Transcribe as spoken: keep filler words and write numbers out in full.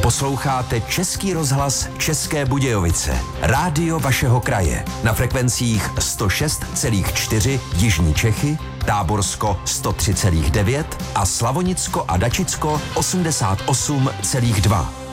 Posloucháte Český rozhlas České Budějovice. Rádio vašeho kraje. Na frekvencích sto šest celá čtyři Jižní Čechy, Táborsko sto tři celá devět a Slavonicko a Dačicko osmdesát osm celá dva.